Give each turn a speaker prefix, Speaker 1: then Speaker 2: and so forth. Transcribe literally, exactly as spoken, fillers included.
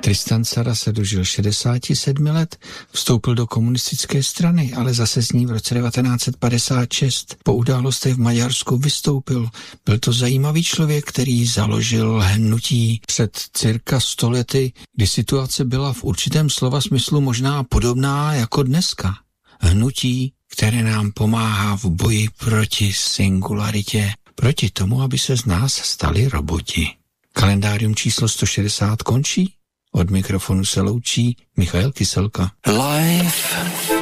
Speaker 1: Tristan Tzara se dožil šedesáti sedmi let, vstoupil do komunistické strany, ale zase z ní v roce devatenáct set padesát šest po událostech v Maďarsku vystoupil. Byl to zajímavý člověk, který založil hnutí před cirka sto lety, kdy situace byla v určitém slova smyslu možná podobná jako dneska. Hnutí, které nám pomáhá v boji proti singularitě, proti tomu, aby se z nás stali roboti. Kalendárium číslo sto šedesát končí. Od mikrofonu se loučí Michael Kyselka.
Speaker 2: Life